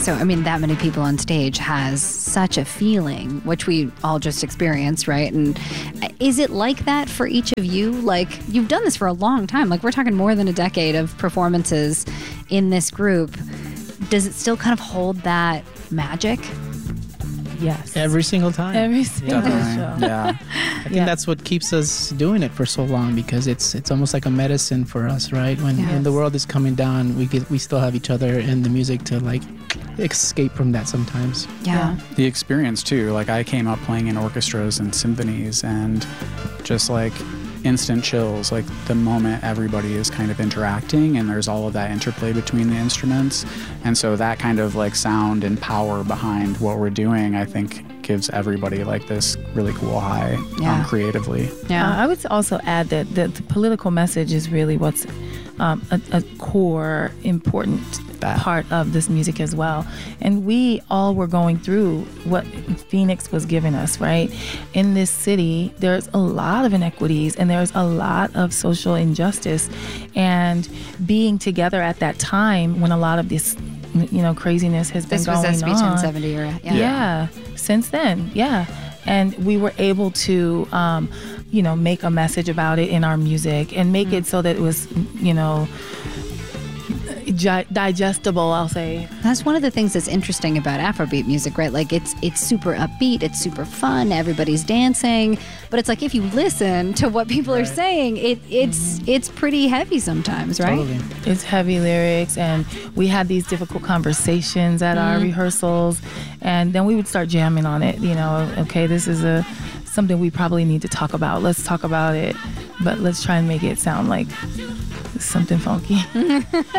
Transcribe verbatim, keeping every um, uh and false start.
So, I mean, that many people on stage has such a feeling, which we all just experienced, right? And is it like that for each of you? Like, you've done this for a long time. Like, we're talking more than a decade of performances in this group. Does it still kind of hold that magic? Yes. Every single time. Every single Definitely. show. Yeah. I think Yeah. that's what keeps us doing it for so long, because it's it's almost like a medicine for us, right? When, Yes. when the world is coming down, we get we still have each other and the music to like escape from that sometimes. Yeah. The experience too, like I came up playing in orchestras and symphonies, and just like instant chills, like the moment everybody is kind of interacting and there's all of that interplay between the instruments. And so that kind of like sound and power behind what we're doing, I think gives everybody like this really cool high Yeah. um, creatively. Yeah. Uh, I would also add that the, the political message is really what's um, a, a core important That. part of this music as well. And we all were going through what Phoenix was giving us, right? In this city, there's a lot of inequities and there's a lot of social injustice. And being together at that time when a lot of this, you know, craziness has been This was going S B on. ten seventy era. Yeah. Yeah. Since then, yeah. And we were able to, um, you know, make a message about it in our music and make it so that it was, you know, gi- digestible, I'll say. That's one of the things that's interesting about Afrobeat music, right? Like it's it's super upbeat, it's super fun, everybody's dancing, but it's like if you listen to what people are saying, it it's it's pretty heavy sometimes, right? Totally. It's heavy lyrics, and we had these difficult conversations at our rehearsals, and then we would start jamming on it. You know, okay, this is a something we probably need to talk about. Let's talk about it, but let's try and make it sound like something funky.